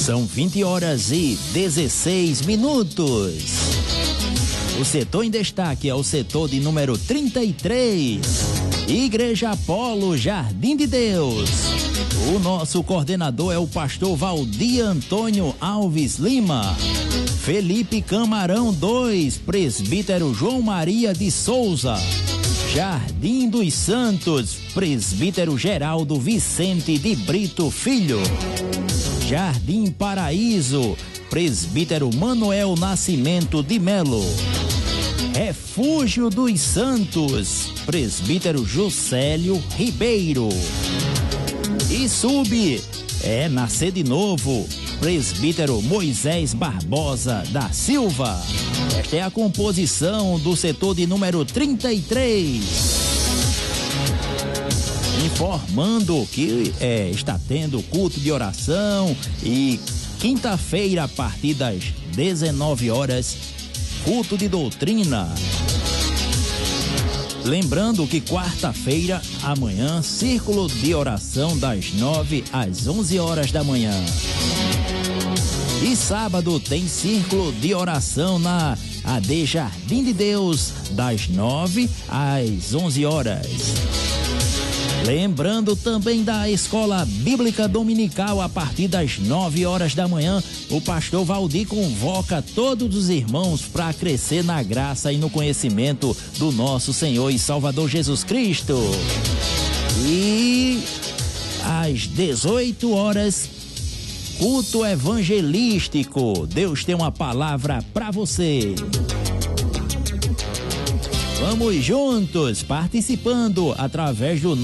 São 20h16. O setor em destaque é o setor de número 33, Igreja Apolo, Jardim de Deus. O nosso coordenador é o pastor Valdir Antônio Alves Lima. Felipe Camarão 2, presbítero João Maria de Souza. Jardim dos Santos, presbítero Geraldo Vicente de Brito Filho. Jardim Paraíso, presbítero Manuel Nascimento de Melo. Refúgio dos Santos, presbítero Juscelio Ribeiro. E nascer de novo, presbítero Moisés Barbosa da Silva. Esta é a composição do setor de número 33. Informando que está tendo culto de oração e quinta-feira, a partir das 19h, culto de doutrina. Lembrando que quarta-feira, amanhã, círculo de oração das 9 às 11h da manhã. E sábado tem círculo de oração na AD Jardim de Deus, das 9 às 11h. Lembrando também da Escola Bíblica Dominical, a partir das 9h da manhã, o pastor Valdir convoca todos os irmãos para crescer na graça e no conhecimento do nosso Senhor e Salvador Jesus Cristo. E às 18h, culto evangelístico. Deus tem uma palavra para você. Vamos juntos, participando através do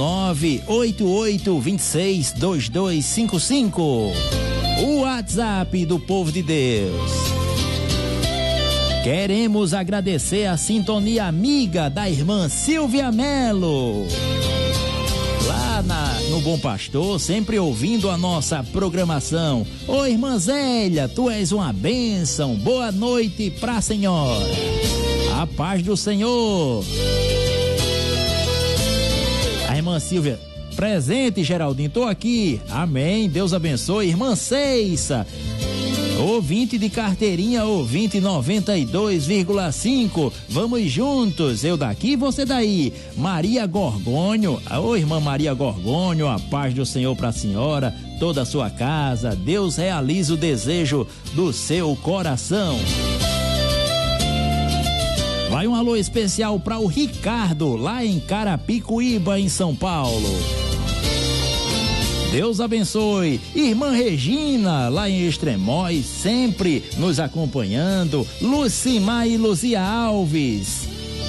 988-26-2255. O WhatsApp do Povo de Deus. Queremos agradecer a sintonia amiga da irmã Silvia Melo. Lá no Bom Pastor, sempre ouvindo a nossa programação. Ô irmã Zélia, tu és uma bênção. Boa noite pra senhora. A paz do Senhor. A irmã Silvia, presente, Geraldinho, tô aqui. Amém, Deus abençoe. Irmã Ceissa, ouvinte de carteirinha, ouvinte 92,5. Vamos juntos, eu daqui, você daí. Maria Gorgônio, ô irmã Maria Gorgônio, a paz do Senhor pra senhora, toda a sua casa. Deus realiza o desejo do seu coração. Vai um alô especial para o Ricardo, lá em Carapicuíba, em São Paulo. Deus abençoe. Irmã Regina, lá em Extremóis, sempre nos acompanhando. Lucimar e Luzia Alves.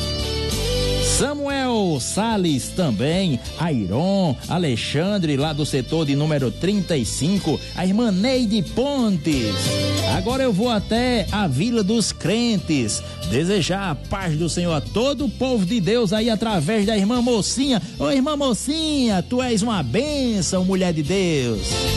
Samuel Salles também, Airon, Alexandre, lá do setor de número 35, a irmã Neide Pontes. Agora eu vou até a Vila dos Crentes, desejar a paz do Senhor a todo o povo de Deus aí através da irmã Mocinha. Ô irmã Mocinha, tu és uma bênção, mulher de Deus.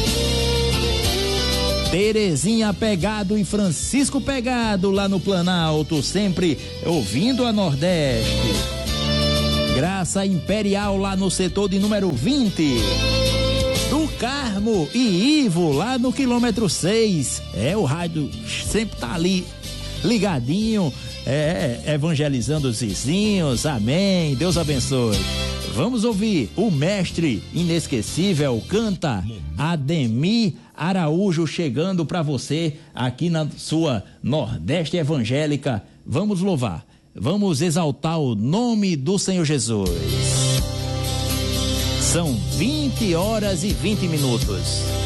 Terezinha Pegado e Francisco Pegado lá no Planalto, sempre ouvindo a Nordeste. Graça Imperial lá no setor de número 20. Do Carmo e Ivo lá no quilômetro 6. O rádio sempre tá ali ligadinho, evangelizando os vizinhos. Amém. Deus abençoe. Vamos ouvir o mestre inesquecível, canta Ademir Araújo, chegando para você aqui na sua Nordeste Evangélica. Vamos louvar. Vamos exaltar o nome do Senhor Jesus. São 20h20.